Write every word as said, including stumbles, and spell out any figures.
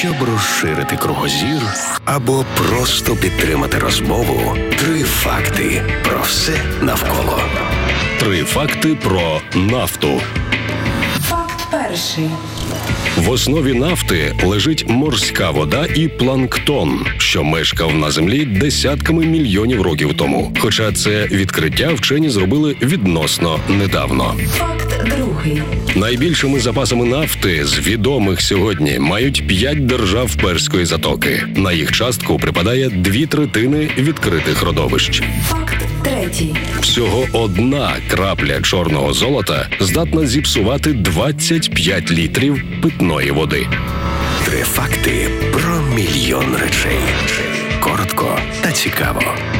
Щоб розширити кругозір або просто підтримати розмову, три факти про все навколо. Три факти про нафту. Факт перший. В основі нафти лежить морська вода і планктон, що мешкав на землі десятками мільйонів років тому. Хоча це відкриття вчені зробили відносно недавно. Факт другий. Найбільшими запасами нафти з відомих сьогодні мають п'ять держав Перської затоки. На їх частку припадає дві третини відкритих родовищ. Факт третій. Всього одна крапля чорного золота здатна зіпсувати двадцять п'ять літрів питної води. Три факти про мільйон речей. Коротко та цікаво.